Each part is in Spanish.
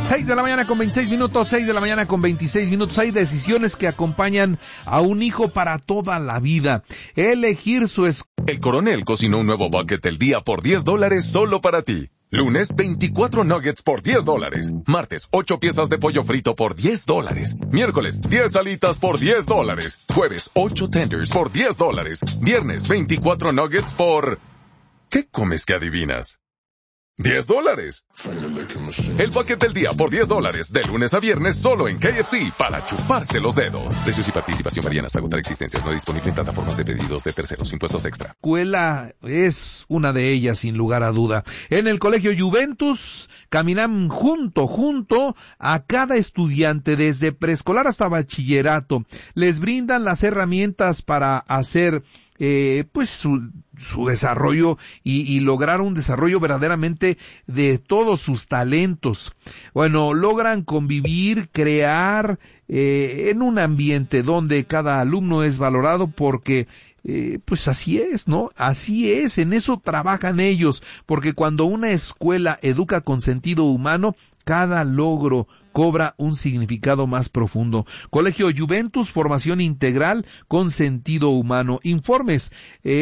6 de la mañana con 26 minutos, 6 de la mañana con 26 minutos. Hay decisiones que acompañan a un hijo para toda la vida. Elegir su escuela. El Coronel cocinó un nuevo bucket del día por $10 solo para ti. Lunes, 24 nuggets por $10. Martes, 8 piezas de pollo frito por $10. Miércoles, 10 alitas por $10. Jueves, 8 tenders por $10. Viernes, 24 nuggets por... ¿Qué comes que adivinas? $10. El bucket del día por $10, de lunes a viernes solo en KFC, para chuparse los dedos. Precios y participación varían hasta agotar existencias. No disponible en plataformas de pedidos de terceros. Impuestos extra. Escuela es una de ellas, sin lugar a duda. En el Colegio Juventus caminan junto a cada estudiante desde preescolar hasta bachillerato. Les brindan las herramientas para hacer pues su desarrollo y lograr un desarrollo verdaderamente de todos sus talentos. Bueno, logran convivir, crear en un ambiente donde cada alumno es valorado porque pues así es, ¿no? Así es, en eso trabajan ellos, porque cuando una escuela educa con sentido humano, cada logro cobra un significado más profundo. Colegio Juventus, formación integral con sentido humano. Informes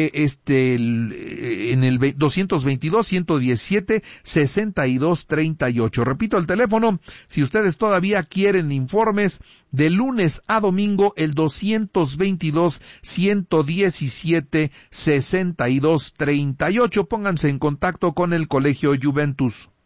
en el 222-117-6238. Repito el teléfono, si ustedes todavía quieren informes, de lunes a domingo, el 222-117-6238. Pónganse en contacto con el Colegio Juventus.